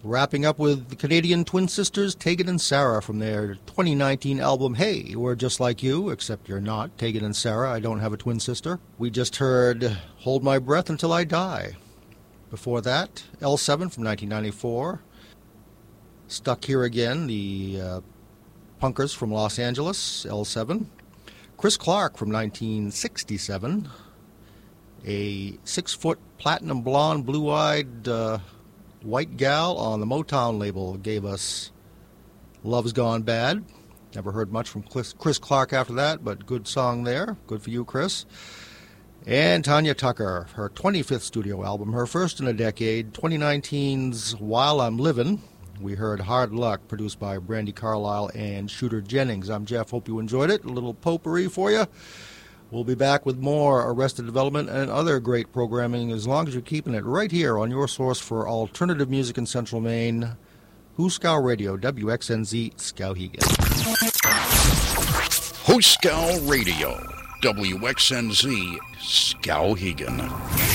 Wrapping up with the Canadian twin sisters, Tegan and Sara, from their 2019 album, Hey, We're Just Like You, except you're not Tegan and Sara. I don't have a twin sister. We just heard Hold My Breath Until I Die. Before that, L7 from 1994. Stuck Here Again, the punkers from Los Angeles, L7. Chris Clark from 1967. A 6-foot platinum blonde, blue-eyed white gal on the Motown label gave us Love's Gone Bad. Never heard much from Chris Clark after that, but good song there. Good for you, Chris. And Tanya Tucker, her 25th studio album, her first in a decade, 2019's While I'm Livin'. We heard Hard Luck, produced by Brandi Carlile and Shooter Jennings. I'm Jeff. Hope you enjoyed it. A little potpourri for you. We'll be back with more Arrested Development and other great programming as long as you're keeping it right here on your source for alternative music in Central Maine, Hooskow Radio, WXNZ, Skowhegan. Hooskow Radio, WXNZ, Skowhegan.